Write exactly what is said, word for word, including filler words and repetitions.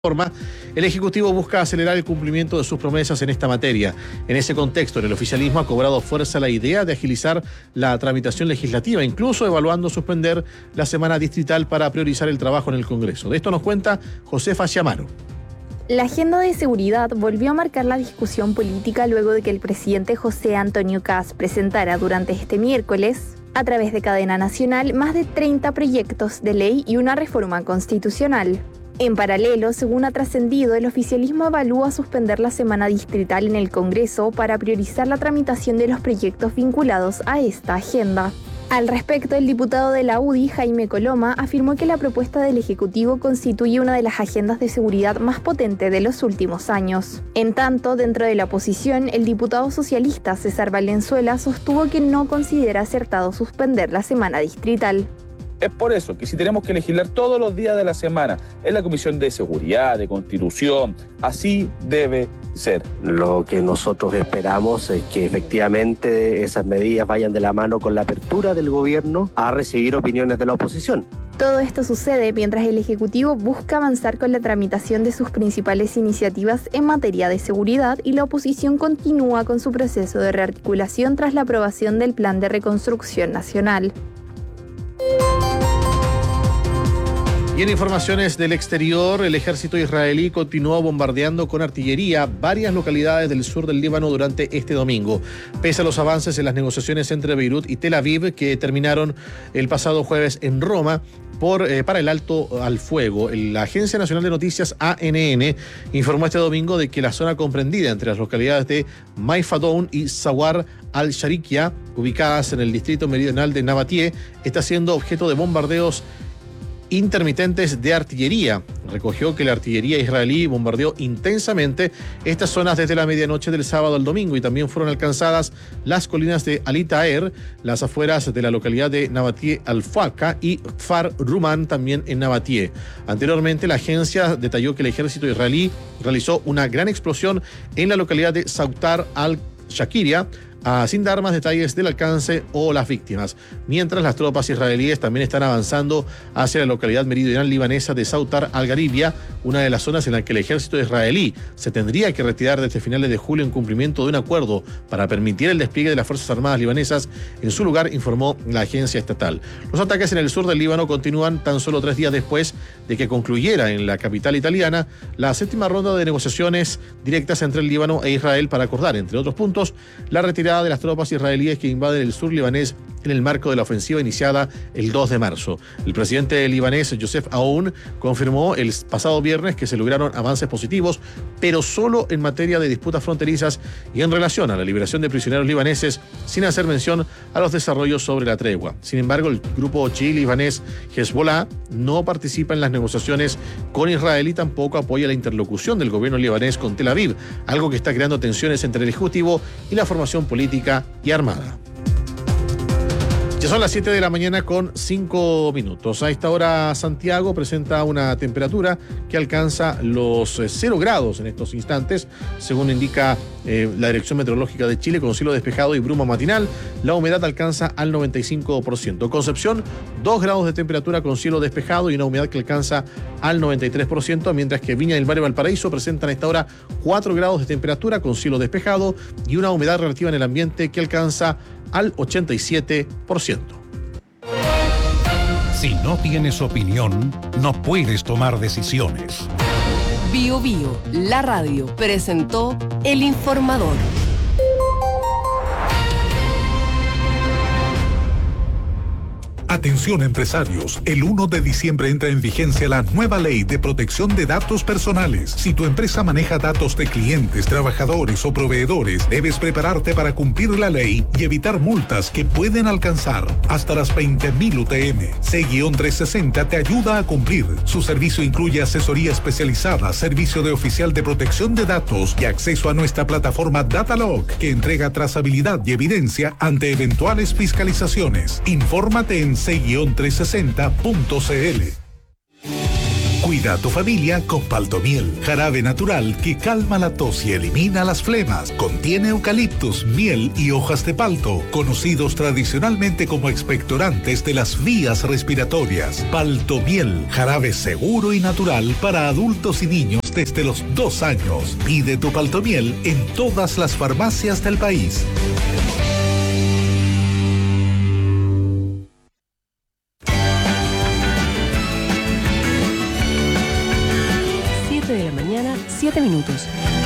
Forma, el Ejecutivo busca acelerar el cumplimiento de sus promesas en esta materia. En ese contexto, en el oficialismo ha cobrado fuerza la idea de agilizar la tramitación legislativa, incluso evaluando suspender la semana distrital para priorizar el trabajo en el Congreso. De esto nos cuenta Josefa Chiamaro. La agenda de seguridad volvió a marcar la discusión política luego de que el presidente José Antonio Kast presentara durante este miércoles, a través de cadena nacional, más de treinta proyectos de ley y una reforma constitucional. En paralelo, según ha trascendido, el oficialismo evalúa suspender la semana distrital en el Congreso para priorizar la tramitación de los proyectos vinculados a esta agenda. Al respecto, el diputado de la U D I, Jaime Coloma, afirmó que la propuesta del Ejecutivo constituye una de las agendas de seguridad más potentes de los últimos años. En tanto, dentro de la oposición, el diputado socialista César Valenzuela sostuvo que no considera acertado suspender la semana distrital. Es por eso que si tenemos que legislar todos los días de la semana en la Comisión de Seguridad, de Constitución, así debe ser. Lo que nosotros esperamos es que efectivamente esas medidas vayan de la mano con la apertura del gobierno a recibir opiniones de la oposición. Todo esto sucede mientras el Ejecutivo busca avanzar con la tramitación de sus principales iniciativas en materia de seguridad y la oposición continúa con su proceso de rearticulación tras la aprobación del Plan de Reconstrucción Nacional. Y en informaciones del exterior, el ejército israelí continuó bombardeando con artillería varias localidades del sur del Líbano durante este domingo. Pese a los avances en las negociaciones entre Beirut y Tel Aviv, que terminaron el pasado jueves en Roma, Por, eh, para el alto al fuego. La Agencia Nacional de Noticias A N N informó este domingo de que la zona comprendida entre las localidades de Maifadoun y Sawar al-Sharikia, ubicadas en el distrito meridional de Nabatie, está siendo objeto de bombardeos intermitentes de artillería. Recogió que la artillería israelí bombardeó intensamente estas zonas desde la medianoche del sábado al domingo y también fueron alcanzadas las colinas de Ali Taher, las afueras de la localidad de Nabatie al-Faka y Kfar Ruman también en Nabatie. Anteriormente, la agencia detalló que el ejército israelí realizó una gran explosión en la localidad de Sautar al-Shakiria, Ah, sin dar más detalles del alcance o las víctimas, mientras las tropas israelíes también están avanzando hacia la localidad meridional libanesa de Sautar al-Garibia, una de las zonas en la que el ejército israelí se tendría que retirar desde finales de julio en cumplimiento de un acuerdo para permitir el despliegue de las Fuerzas Armadas libanesas. En su lugar, informó la agencia estatal. Los ataques en el sur del Líbano continúan tan solo tres días después de que concluyera en la capital italiana la séptima ronda de negociaciones directas entre el Líbano e Israel para acordar, entre otros puntos, la retirada de las tropas israelíes que invaden el sur libanés en el marco de la ofensiva iniciada el dos de marzo. El presidente libanés, Youssef Aoun, confirmó el pasado viernes que se lograron avances positivos, pero solo en materia de disputas fronterizas y en relación a la liberación de prisioneros libaneses, sin hacer mención a los desarrollos sobre la tregua. Sin embargo, el grupo chií libanés Hezbollah no participa en las negociaciones con Israel y tampoco apoya la interlocución del gobierno libanés con Tel Aviv, algo que está creando tensiones entre el Ejecutivo y la formación política y armada. Ya son las siete de la mañana con cinco minutos. A esta hora Santiago presenta una temperatura que alcanza los cero grados en estos instantes, según indica eh, la Dirección Meteorológica de Chile, con cielo despejado y bruma matinal. La humedad alcanza al noventa y cinco por ciento. Concepción, dos grados de temperatura con cielo despejado y una humedad que alcanza al noventa y tres por ciento, mientras que Viña del Mar y Valparaíso presentan a esta hora cuatro grados de temperatura con cielo despejado y una humedad relativa en el ambiente que alcanza al ochenta y siete por ciento. Si no tienes opinión, no puedes tomar decisiones. Bio Bio, la radio, presentó El Informador. Atención empresarios, el uno de diciembre entra en vigencia la nueva ley de protección de datos personales. Si tu empresa maneja datos de clientes, trabajadores o proveedores, debes prepararte para cumplir la ley y evitar multas que pueden alcanzar hasta las veinte mil U T M. C trescientos sesenta te ayuda a cumplir. Su servicio incluye asesoría especializada, servicio de oficial de protección de datos y acceso a nuestra plataforma Datalog, que entrega trazabilidad y evidencia ante eventuales fiscalizaciones. Infórmate en C trescientos sesenta punto c l. Cuida a tu familia con Paltomiel, jarabe natural que calma la tos y elimina las flemas. Contiene eucaliptus, miel y hojas de palto, conocidos tradicionalmente como expectorantes de las vías respiratorias. Paltomiel, jarabe seguro y natural para adultos y niños desde los dos años. Pide tu Paltomiel en todas las farmacias del país. siete de la mañana, siete minutos.